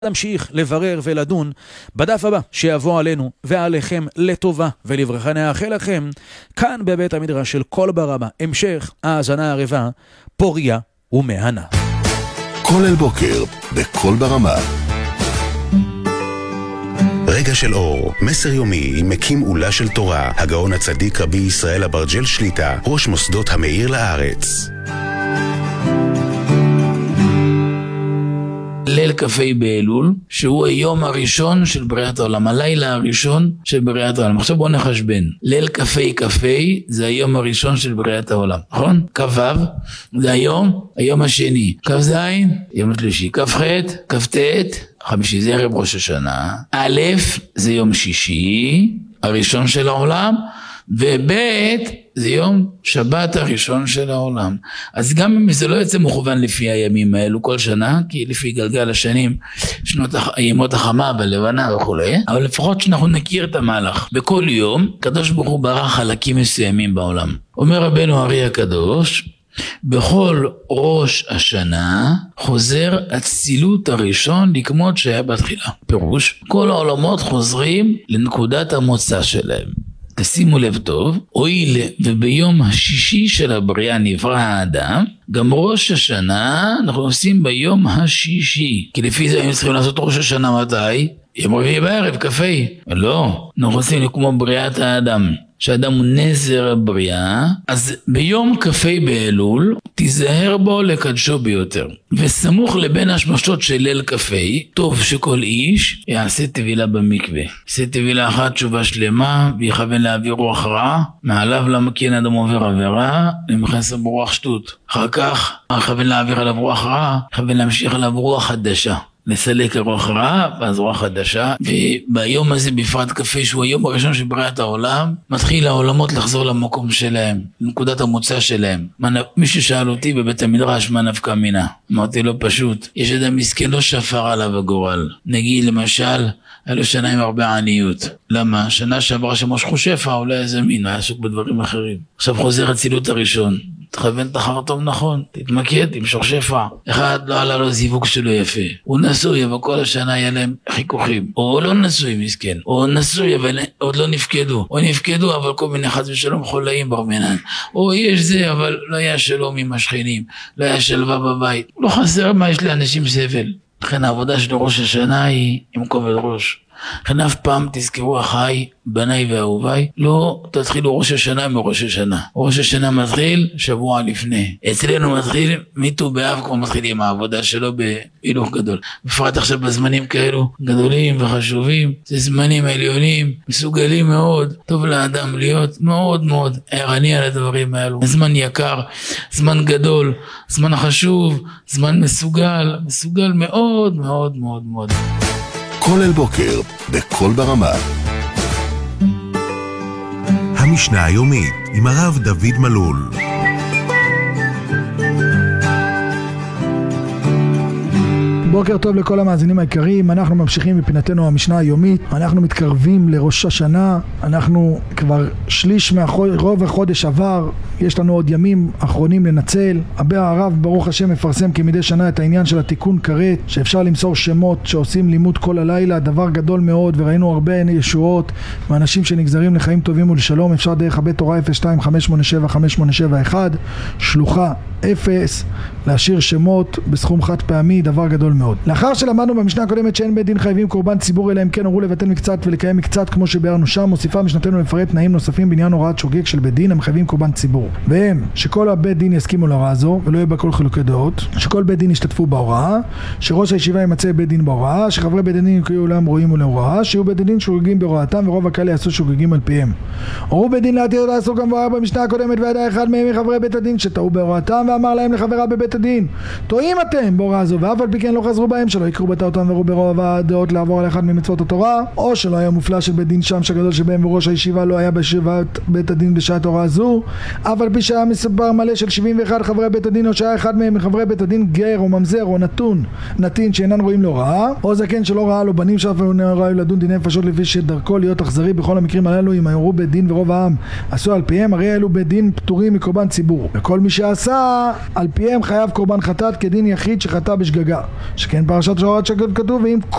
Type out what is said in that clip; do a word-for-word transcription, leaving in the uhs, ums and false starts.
נמשיך לברר ולדון בדף הבא שיבוא עלינו ועליכם לטובה ולברכה. נאחל לכם כאן בבית המדרש של קול ברמה המשך האזנה ערבה, פוריה ומהנה. כולל בוקר בקול ברמה. רגע של אור, מסר יומי עם מקים עולה של תורה, הגאון הצדיק רבי ישראל אברג'ל שליטה, ראש מוסדות המאיר לארץ. ליל כ"ה באלול, שהוא היום הראשון של בריאת העולם, הלילה הראשון של בריאת העולם. עכשיו בואו נחשבן. ליל כ"ה כ"ה זה היום הראשון של בריאת העולם, נכון? כ"ו זה היום, היום השני. כ"ז, יום השלישי. כ"ח, כ"ט, חמישי זה ערב ראש השנה. א' זה יום שישי, הראשון של העולם, וב' זה יום שבת הראשון של העולם. אז גם אם זה לא יוצא מכוון לפי הימים האלו כל שנה, כי לפי גלגל השנים, שנות הימות החמה בלבנה וכו', אבל לפחות שאנחנו נכיר את המהלך. בכל יום, קדוש ברוך הוא ברא חלקים מסוימים בעולם. אומר רבנו הרי הקדוש, בכל ראש השנה חוזר הצילות הראשון לכמות שהיה בתחילה. פירוש, כל העולמות חוזרים לנקודת המוצא שלהם. תשימו לב טוב, הואיל וביום השישי של הבריאה נברא האדם, גם ראש השנה אנחנו עושים ביום השישי. כי לפי זה היינו צריכים לעשות ראש השנה מתי? יום רביעי בערב, כ"ה. לא, אנחנו עושים כמו בריאת האדם. שהאדם הוא נזר הבריאה, אז ביום כ"ה באלול תיזהר בו לקדשו ביותר. וסמוך לבין השמשות של ליל כ"ה, טוב שכל איש יעשה טבילה במקווה. יעשה טבילה אחת תשובה שלמה, ויכוון להעביר רוח רע, מעליו למקין אדם עובר עבירה, למכנס ברוח שטות. אחר כך, יכוון להעביר עליו רוח רע, יכוון להמשיך עליו רוח חדשה. לסלק הרוח רע, ואז רוח חדשה, וביום הזה בפרט כ"ה שהוא היום הראשון של בריאת העולם, מתחיל העולמות לחזור למקום שלהם, לנקודת המוצא שלהם. מי ששאל אותי בבית המדרש מה נפקא מינה, אמרתי לו פשוט, יש אדם מסכן לא שפר עליו הגורל. נגיד למשל, היה לו שנה עם הרבה עניות. למה? שנה שעברה שמשכו שפע, אולי איזה מין, היה עסוק בדברים אחרים. עכשיו חוזר הצילות הראשון. תכוון את החרטום נכון, תתמקד, תמשוך שפע. אחד לא עלה לו זיווג שלו יפה. הוא נשוי, אבל כל השנה היה להם חיכוכים. או לא נשוי מסכן. או נשוי, אבל עוד לא נפקדו. או נפקדו, אבל כל מיני חס ושלום חולאים ברמנן. או יש זה, אבל לא היה שלום עם השכנים. לא היה שלווה בבית. לא חסר מה יש לאנשים סבל. לכן העבודה של ראש השנה היא עם כובד ראש. לכן אף פעם תזכרו אחי, בניי ואהוביי, לא תתחילו ראש השנה מראש השנה. ראש השנה מתחיל שבוע לפני. אצלנו מתחיל מיטו באב כמו מתחילים העבודה שלו בהילוך גדול. בפרט עכשיו בזמנים כאלו גדולים וחשובים, זה זמנים עליונים, מסוגלים מאוד, טוב לאדם להיות מאוד מאוד ערני על הדברים האלו. זמן יקר, זמן גדול, זמן חשוב, זמן מסוגל, מסוגל מאוד מאוד מאוד מאוד. כולל בוקר בקול ברמה. המשנה היומית עם הרב דוד מלול. בוקר טוב לכל המאזינים העיקריים. אנחנו ממשיכים בפינתנו המשנה היומית. אנחנו מתקרבים לראש השנה. אנחנו כבר שליש מהרוב החודש עבר. יש לנו עוד ימים אחרונים לנצל. הבא הרב ברוך השם מפרסם כמדי שנה את העניין של התיקון כרת, שאפשר למסור שמות שעושים לימוד כל הלילה. דבר גדול מאוד, וראינו הרבה ישועות מאנשים שנגזרים לחיים טובים ולשלום. אפשר דרך הבית תורה אפס שתיים חמש שמונה שבע חמש שמונה שבע אחת שלוחה אפס להשאיר שמות בסכום חד פעמי. דבר גדול מאוד. לאחר שלמדנו במשנה הקודמת שאין בית דין חייבים קורבן ציבור, אלא אם כן הורו לבטל מקצת ולקיים מקצת כמו שביארנו שם, מוסיפה משנתנו לפרט תנאים נוספים בעניין הוראת שוגג של בית דין המחייבים קורבן ציבור, והם שכל הבית דין יסכימו להוראה זו ולא יהיה בה כל חילוקי דעות, שכל בית דין ישתתפו בהוראה, שראש הישיבה ימצא בית דין בהוראה, שחברי בית דין יקראו להם רואים ולהוראה, שיהיו בית דין שוגגים בהוראתם ורוב הקהל יעשו שוגגים על פיהם. הורו בית דין להתיר לעסוק גם בהוראה במשנה הקודמת, וידע אחד מהם מחברי בית הדין שטעו בהוראתם ואמר להם לחברה בבית הדין, טועים אתם בהוראה זו, ואף על פי כן לא חזרו בהם, שלא יקראו בטעותם וראו ברוב הדעות לעבור על אחד ממצוות התורה, או שלא היה מופלא של בית דין שם שגדול שבהם וראש הישיבה לא היה בישיבת בית הדין בשעת הוראה זו, אף על פי שהיה מספר מלא של שבעים ואחד חברי בית הדין, או שהיה אחד מהם מחברי בית הדין גר או ממזר או נתון נתין שאינן רואים להוראה, או זקן שלא ראה לו בנים שאף לא ראו לדון דיני נפשות לפי שדרכו להיות אכזרי. בכל המקרים הללו אם היורו בית דין ורוב העם עשו על פיהם, הרי אלו בית דין פטורים מקורבן ציבור, וכל מי שעשה על פיהם חייב קורבן חטאת כדין יחיד שחטא בשגגה, שכן פרשת שוערת שקד כתוב, ואם